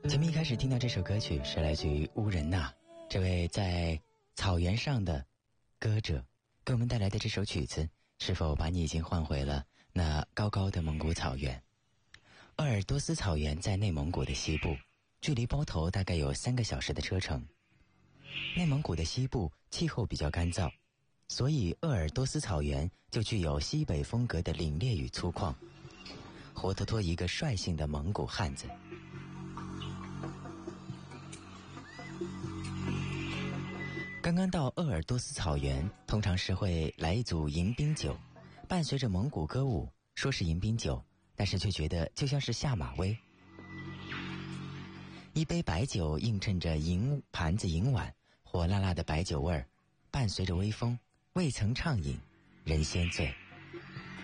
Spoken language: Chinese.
节目一开始听到这首歌曲是来自于乌仁娜，这位在草原上的歌者给我们带来的这首曲子，是否把你已经换回了那高高的蒙古草原？鄂尔多斯草原在内蒙古的西部，距离包头大概有3个小时的车程。内蒙古的西部气候比较干燥，所以鄂尔多斯草原就具有西北风格的凛冽与粗犷，活脱脱一个率性的蒙古汉子。刚刚到鄂尔多斯草原，通常是会来一组迎宾酒，伴随着蒙古歌舞，说是迎宾酒，但是却觉得就像是下马威。一杯白酒映衬着银盘子银碗，火辣辣的白酒味儿，伴随着微风，未曾畅饮，人先醉。